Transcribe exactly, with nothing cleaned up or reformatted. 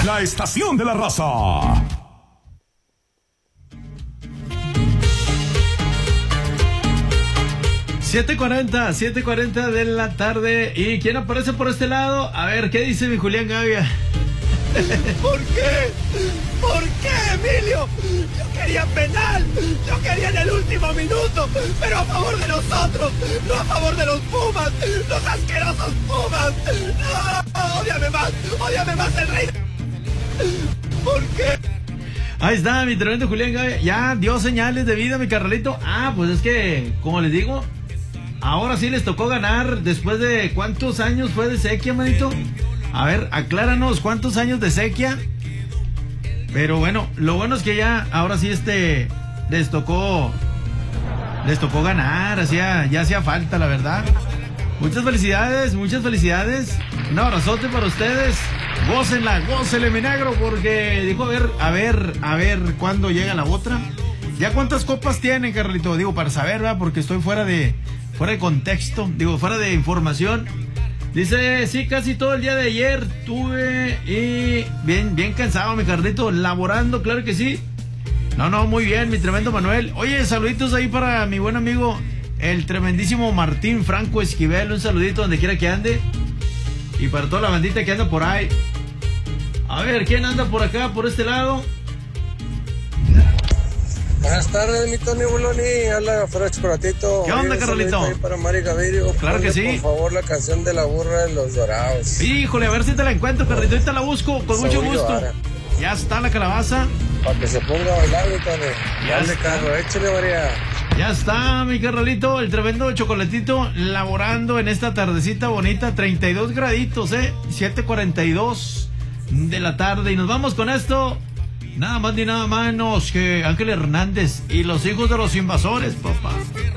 La estación de la raza. siete cuarenta, siete cuarenta de la tarde. ¿Y quién aparece por este lado? A ver, ¿qué dice mi Julián Gavia? ¿Por qué? ¿Por qué, Emilio? Yo quería penal, yo quería en el último minuto, pero a favor de nosotros, no a favor de los Pumas, los asquerosos Pumas. No, ódiame más, ódiame más el rey. ¿Por qué? Ahí está, mi tremendo Julián Gavia. Ya dio señales de vida, mi carnalito. Ah, pues es que, como les digo, ahora sí les tocó ganar después de ¿cuántos años fue de sequía, manito? A ver, acláranos, ¿cuántos años de sequía? Pero bueno, lo bueno es que ya, ahora sí este, les tocó, les tocó ganar, hacía, ya hacía falta, la verdad. Muchas felicidades, muchas felicidades. Un abrazote para ustedes. Gócenla, gócenle, mi negro, porque dijo, a ver, a ver, a ver, ¿cuándo llega la otra? ¿Ya cuántas copas tienen, Carlito? Digo, para saber, ¿verdad? Porque estoy fuera de, fuera de contexto, digo, fuera de información. Dice, sí, casi todo el día de ayer tuve y bien, bien cansado, mi Carlito, laborando, claro que sí. No, no, muy bien, mi tremendo Manuel. Oye, saluditos ahí para mi buen amigo, el tremendísimo Martín Franco Esquivel. Un saludito donde quiera que ande. Y para toda la bandita que anda por ahí. A ver, ¿quién anda por acá, por este lado? Buenas tardes, mi Tony Buloni, habla fuera de Chocolatito. ¿Qué onda, Carlito? Para Mari Gavirio. Claro que sí. Por favor, la canción de la burra de los Dorados. Híjole, a ver si te la encuentro, Carlito. Ahorita la busco, con mucho gusto. Ya está la calabaza. Para que se ponga a bailar, mi Tony. Dale, carro, échale, María. Ya está, mi carnalito, el tremendo Chocolatito, laborando en esta tardecita bonita, treinta y dos graditos, eh, siete cuarenta y dos de la tarde. Y nos vamos con esto. Nada más ni nada menos que Ángel Hernández y los hijos de los invasores, papá.